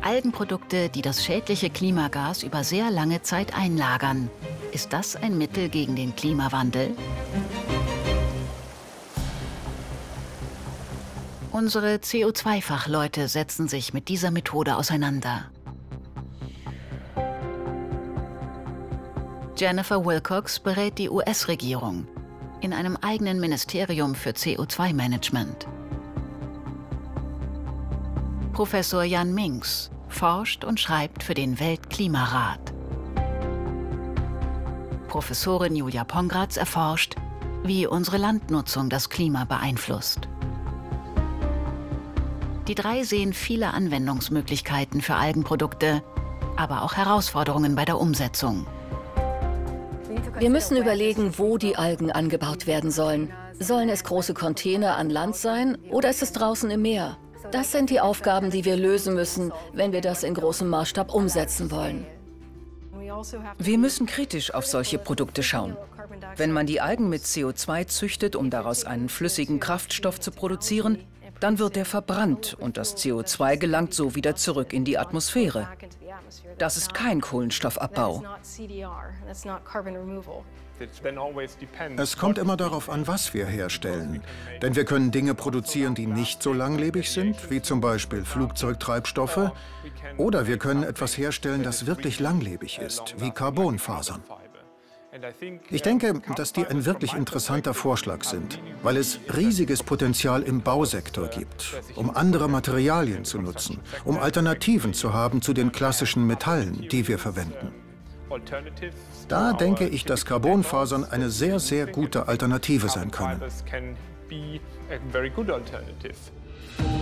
Algenprodukte, die das schädliche Klimagas über sehr lange Zeit einlagern. Ist das ein Mittel gegen den Klimawandel? Unsere CO2-Fachleute setzen sich mit dieser Methode auseinander. Jennifer Wilcox berät die US-Regierung in einem eigenen Ministerium für CO2-Management. Professor Jan Minks forscht und schreibt für den Weltklimarat. Professorin Julia Pongratz erforscht, wie unsere Landnutzung das Klima beeinflusst. Die drei sehen viele Anwendungsmöglichkeiten für Algenprodukte, aber auch Herausforderungen bei der Umsetzung. Wir müssen überlegen, wo die Algen angebaut werden sollen. Sollen es große Container an Land sein oder ist es draußen im Meer? Das sind die Aufgaben, die wir lösen müssen, wenn wir das in großem Maßstab umsetzen wollen. Wir müssen kritisch auf solche Produkte schauen. Wenn man die Algen mit CO2 züchtet, um daraus einen flüssigen Kraftstoff zu produzieren, dann wird er verbrannt und das CO2 gelangt so wieder zurück in die Atmosphäre. Das ist kein Kohlenstoffabbau. Es kommt immer darauf an, was wir herstellen. Denn wir können Dinge produzieren, die nicht so langlebig sind, wie zum Beispiel Flugzeugtreibstoffe. Oder wir können etwas herstellen, das wirklich langlebig ist, wie Carbonfasern. Ich denke, dass die ein wirklich interessanter Vorschlag sind, weil es riesiges Potenzial im Bausektor gibt, um andere Materialien zu nutzen, um Alternativen zu haben zu den klassischen Metallen, die wir verwenden. Da denke ich, dass Carbonfasern eine sehr, sehr gute Alternative sein können.